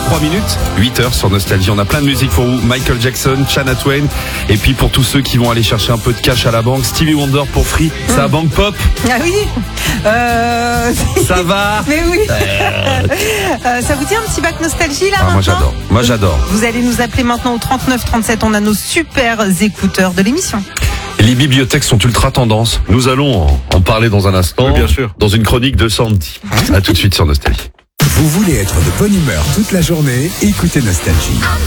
3 minutes, 8h sur Nostalgie. On a plein de musique pour vous. Michael Jackson, Shania Twain. Et puis pour tous ceux qui vont aller chercher un peu de cash à la banque, Stevie Wonder pour Free. C'est la banque pop. Ah oui. Ça va. Mais oui. Ça vous dit un petit bac nostalgie là maintenant? Moi j'adore. Vous allez nous appeler maintenant au 39 37. On a nos super écouteurs de l'émission. Les bibliothèques sont ultra tendance. Nous allons en parler dans un instant. Oui, bien sûr. Dans une chronique de Sandy. À tout de suite sur Nostalgie. Vous voulez être de bonne humeur toute la journée? Écoutez Nostalgie.